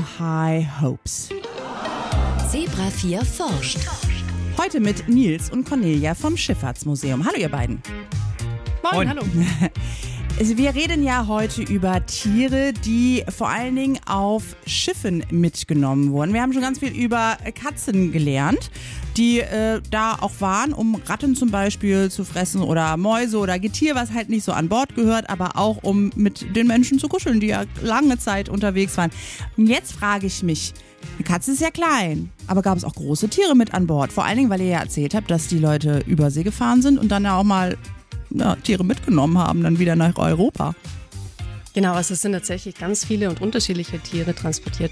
Little High Hopes. Zebra 4 forscht. Heute mit Nils und Cornelia vom Schifffahrtsmuseum. Hallo ihr beiden. Moin, hallo. Wir reden ja heute über Tiere, die vor allen Dingen auf Schiffen mitgenommen wurden. Wir haben schon ganz viel über Katzen gelernt, die da auch waren, um Ratten zum Beispiel zu fressen oder Mäuse oder Getier, was halt nicht so an Bord gehört, aber auch um mit den Menschen zu kuscheln, die ja lange Zeit unterwegs waren. Und jetzt frage ich mich, eine Katze ist ja klein, aber gab es auch große Tiere mit an Bord? Vor allen Dingen, weil ihr ja erzählt habt, dass die Leute über See gefahren sind und dann ja auch mal Tiere mitgenommen haben, dann wieder nach Europa. Genau, also es sind tatsächlich ganz viele und unterschiedliche Tiere transportiert